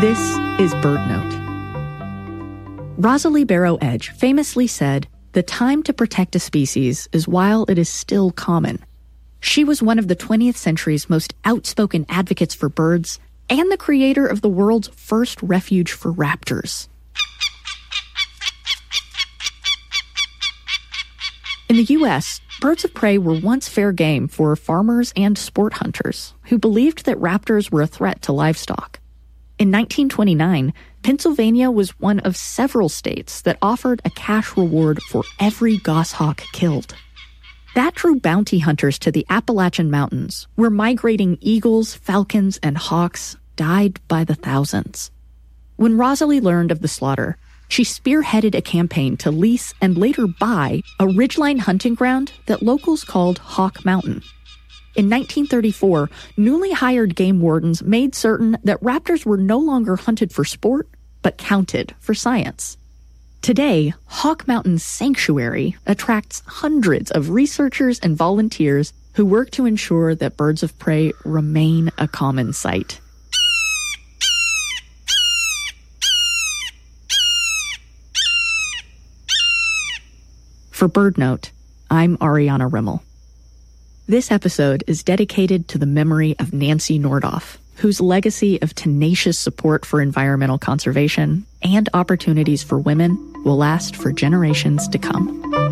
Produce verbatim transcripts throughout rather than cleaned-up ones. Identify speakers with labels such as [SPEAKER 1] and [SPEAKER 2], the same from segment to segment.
[SPEAKER 1] This is BirdNote. Rosalie Barrow Edge famously said, "The time to protect a species is while it is still common." She was one of the twentieth century's most outspoken advocates for birds and the creator of the world's first refuge for raptors. In the U S, birds of prey were once fair game for farmers and sport hunters who believed that raptors were a threat to livestock. In nineteen twenty-nine, Pennsylvania was one of several states that offered a cash reward for every goshawk killed. That drew bounty hunters to the Appalachian Mountains, where migrating eagles, falcons, and hawks died by the thousands. When Rosalie learned of the slaughter, she spearheaded a campaign to lease and later buy a ridgeline hunting ground that locals called Hawk Mountain. In nineteen thirty-four, newly hired game wardens made certain that raptors were no longer hunted for sport, but counted for science. Today, Hawk Mountain Sanctuary attracts hundreds of researchers and volunteers who work to ensure that birds of prey remain a common sight. For BirdNote, I'm Ariana Rimmel. This episode is dedicated to the memory of Nancy Nordoff, whose legacy of tenacious support for environmental conservation and opportunities for women will last for generations to come.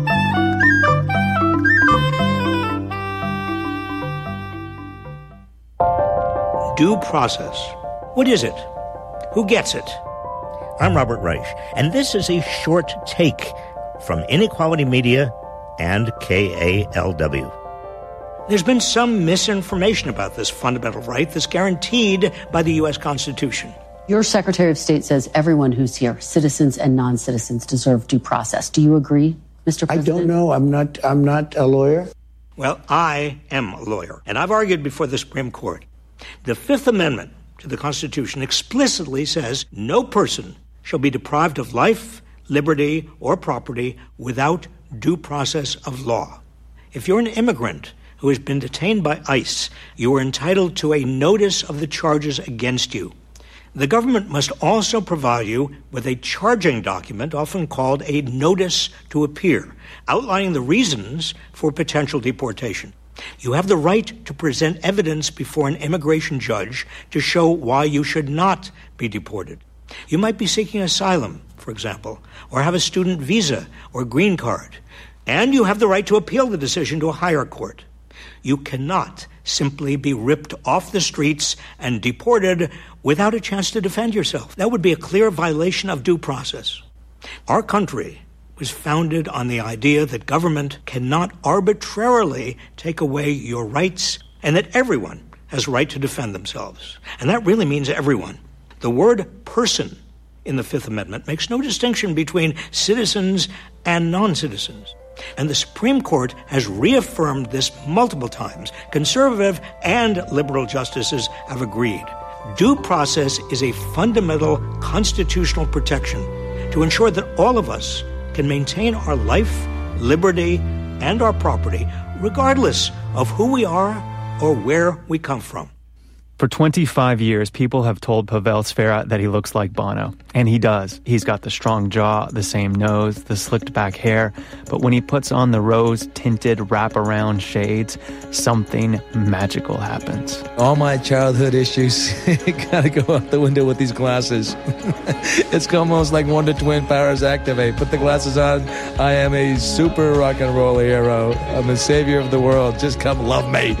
[SPEAKER 2] Due process. What is it? Who gets it? I'm Robert Reich, and this is a short take from Inequality Media and K A L W. There's been some misinformation about this fundamental right that's guaranteed by the U S Constitution.
[SPEAKER 3] Your Secretary of State says everyone who's here, citizens and non-citizens, deserve due process. Do you agree, Mister President?
[SPEAKER 4] I don't know. I'm not, I'm not a lawyer.
[SPEAKER 2] Well, I am a lawyer, and I've argued before the Supreme Court. The Fifth Amendment to the Constitution explicitly says no person shall be deprived of life, liberty, or property without due process of law. If you're an immigrant who has been detained by ICE, you are entitled to a notice of the charges against you. The government must also provide you with a charging document, often called a notice to appear, outlining the reasons for potential deportation. You have the right to present evidence before an immigration judge to show why you should not be deported. You might be seeking asylum, for example, or have a student visa or green card, and you have the right to appeal the decision to a higher court. You cannot simply be ripped off the streets and deported without a chance to defend yourself. That would be a clear violation of due process. Our country was founded on the idea that government cannot arbitrarily take away your rights and that everyone has a right to defend themselves. And that really means everyone. The word person in the Fifth Amendment makes no distinction between citizens and non-citizens. And the Supreme Court has reaffirmed this multiple times. Conservative and liberal justices have agreed. Due process is a fundamental constitutional protection to ensure that all of us can maintain our life, liberty, and our property, regardless of who we are or where we come from.
[SPEAKER 5] For twenty-five years, people have told Pavel Sfera that he looks like Bono. And he does. He's got the strong jaw, the same nose, the slicked back hair. But when he puts on the rose-tinted wraparound shades, something magical happens.
[SPEAKER 6] All my childhood issues gotta go out the window with these glasses. It's almost like Wonder Twin powers activate. Put the glasses on. I am a super rock and roll hero. I'm the savior of the world. Just come love me.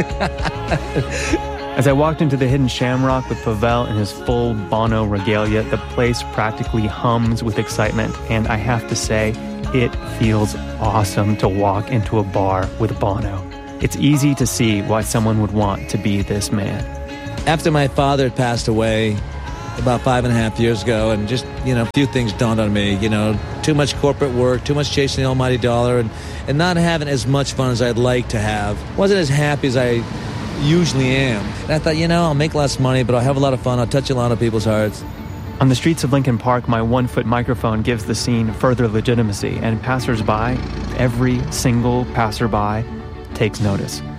[SPEAKER 5] As I walked into the Hidden Shamrock with Pavel in his full Bono regalia, the place practically hums with excitement, and I have to say, it feels awesome to walk into a bar with Bono. It's easy to see why someone would want to be this man.
[SPEAKER 6] After my father had passed away about five and a half years ago, and just, you know, a few things dawned on me, you know, too much corporate work, too much chasing the almighty dollar, and, and not having as much fun as I'd like to have. Wasn't as happy as I usually am. And I thought, you know, I'll make less money, but I'll have a lot of fun. I'll touch a lot of people's hearts.
[SPEAKER 5] On the streets of Lincoln Park, my one-foot microphone gives the scene further legitimacy, and passers-by, every single passerby, takes notice.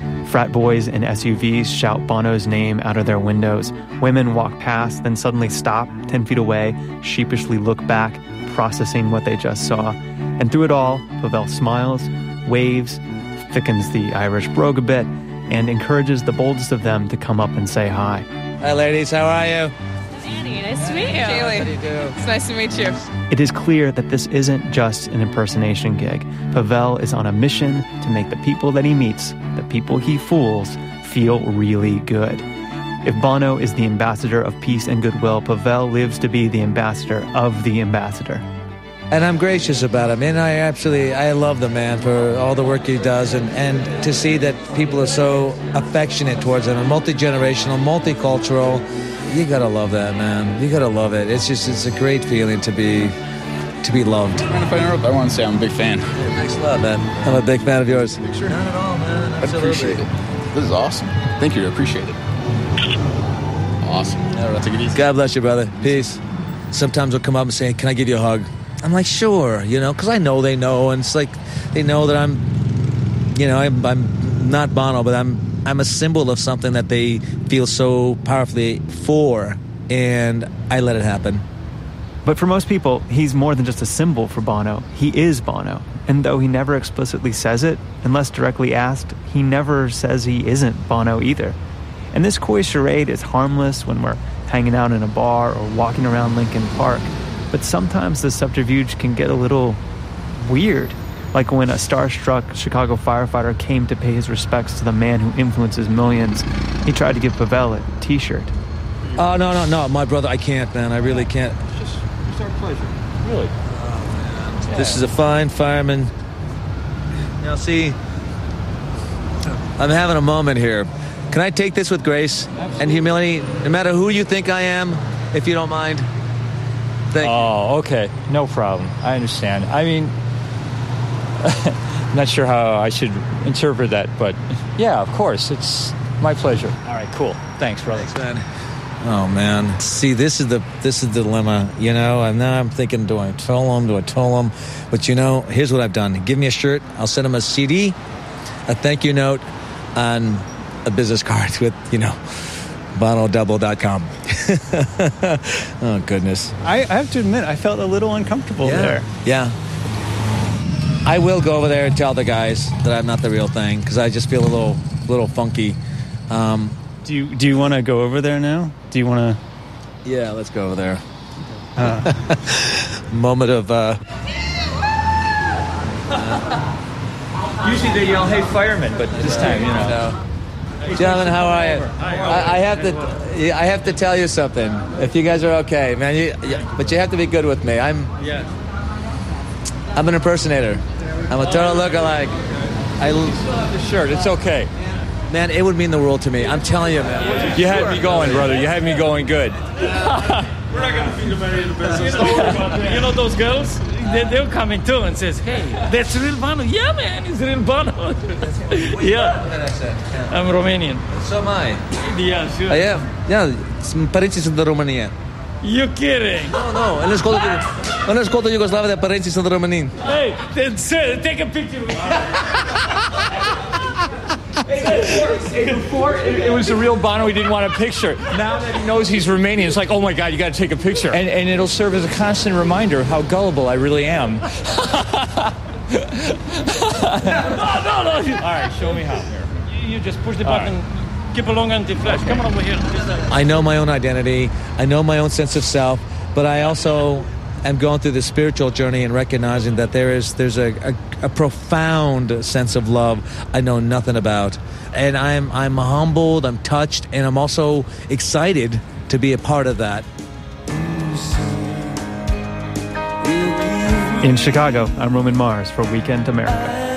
[SPEAKER 5] Frat boys in S U Vs shout Bono's name out of their windows. Women walk past, then suddenly stop ten feet away, sheepishly look back, processing what they just saw. And through it all, Pavel smiles, waves, thickens the Irish brogue a bit, and encourages the boldest of them to come up and say hi.
[SPEAKER 6] Hi, ladies. How are you?
[SPEAKER 7] Annie, nice to meet you.
[SPEAKER 8] Kaylee.
[SPEAKER 6] How do you do?
[SPEAKER 8] It's nice to meet you.
[SPEAKER 5] It is clear that this isn't just an impersonation gig. Pavel is on a mission to make the people that he meets, the people he fools, feel really good. If Bono is the ambassador of peace and goodwill, Pavel lives to be the ambassador of the ambassador.
[SPEAKER 6] And I'm gracious about him. And I absolutely, I love the man for all the work he does. And, and to see that people are so affectionate towards him, and multi-generational, multicultural. You gotta love that, man. You gotta love it. It's just, it's a great feeling to be, to be loved.
[SPEAKER 9] And if I interrupt, I want to say I'm a big fan.
[SPEAKER 6] Yeah, thanks a lot, man. I'm a big fan of yours.
[SPEAKER 9] Sure.
[SPEAKER 6] Not at all, man.
[SPEAKER 9] I
[SPEAKER 6] Absolutely.
[SPEAKER 9] appreciate it. This is awesome. Thank you. I appreciate it. Awesome. All right, take it easy.
[SPEAKER 6] God bless you, brother. Peace. Sometimes they'll come up and say, "Can I give you a hug?" I'm like, "Sure," you know, because I know they know, and it's like they know that I'm, you know, I'm, I'm not Bono, but I'm I'm a symbol of something that they feel so powerfully for, and I let it happen.
[SPEAKER 5] But for most people, he's more than just a symbol for Bono. He is Bono. And though he never explicitly says it, unless directly asked, he never says he isn't Bono either. And this coy charade is harmless when we're hanging out in a bar or walking around Lincoln Park. But sometimes the subterfuge can get a little weird. Like when a starstruck Chicago firefighter came to pay his respects to the man who influences millions. He tried to give Pavel a t-shirt.
[SPEAKER 6] Oh, no, no, no, my brother, I can't, man. I really can't.
[SPEAKER 9] It's just, it's our pleasure. Really.
[SPEAKER 6] Yeah. This is a fine fireman. Now, see, I'm having a moment here. Can I take this with grace Absolutely. and humility, no matter who you think I am, if you don't mind? Thank
[SPEAKER 10] oh,
[SPEAKER 6] you.
[SPEAKER 10] Okay. No problem. I understand. I mean, not sure how I should interpret that, but yeah, of course. It's my pleasure. All right, cool. Thanks, brother.
[SPEAKER 6] Thanks, man. Oh, man. See, this is the this is the dilemma, you know. And now I'm thinking, do I tell them? Do I tell them? But, you know, here's what I've done. Give me a shirt. I'll send them a C D, a thank you note, and a business card with, you know, bono double dot com. Oh, goodness.
[SPEAKER 5] I, I have to admit, I felt a little uncomfortable
[SPEAKER 6] yeah.
[SPEAKER 5] there.
[SPEAKER 6] Yeah. I will go over there and tell the guys that I'm not the real thing, because I just feel a little little funky. Um,
[SPEAKER 5] do you do you want to go over there now? Do you want to?
[SPEAKER 6] Yeah, let's go over there.
[SPEAKER 5] Uh.
[SPEAKER 6] Moment of... Uh,
[SPEAKER 10] uh, Usually they yell, "Hey, fireman," but this time, you know.
[SPEAKER 6] No. Gentlemen, how are you? I, I have to, I have to tell you something. If you guys are okay, man. You, but you have to be good with me. I'm,
[SPEAKER 10] yeah.
[SPEAKER 6] I'm an impersonator. I'm a total lookalike. I
[SPEAKER 10] still have the shirt. It's okay.
[SPEAKER 6] Man, it would mean the world to me. I'm telling you, man.
[SPEAKER 10] You had me going, brother. You had me going good.
[SPEAKER 11] We're not going to feed them any of the business. Don't worry about that.
[SPEAKER 12] You know those girls? They, they're coming too and says, "Hey, that's real Bono." Yeah, man, it's real Bono. Yeah. I'm Romanian.
[SPEAKER 6] So am I.
[SPEAKER 12] Yeah, sure.
[SPEAKER 6] I am. Yeah, părinții sunt de România.
[SPEAKER 12] You kidding?
[SPEAKER 6] No, no. În școală, în școală Iugoslavia de părinții sunt români.
[SPEAKER 12] Hey, then, sir, take a picture with me.
[SPEAKER 10] Before, it, it was the real Bono. He didn't want a picture. Now that he knows he's Romanian, it's like, oh my God, you got to take a picture. And, and it'll serve as a constant reminder of how gullible I really am.
[SPEAKER 12] No, no, no.
[SPEAKER 10] All right, show me how. Here.
[SPEAKER 12] You, you just push the button. Right. Keep along anti-flash. Okay. Come on over here.
[SPEAKER 6] I know my own identity. I know my own sense of self. But I also am going through this spiritual journey and recognizing that there is there's a, a, a profound sense of love I know nothing about. And I'm I'm humbled, I'm touched, and I'm also excited to be a part of that.
[SPEAKER 5] In Chicago, I'm Roman Mars for Weekend America.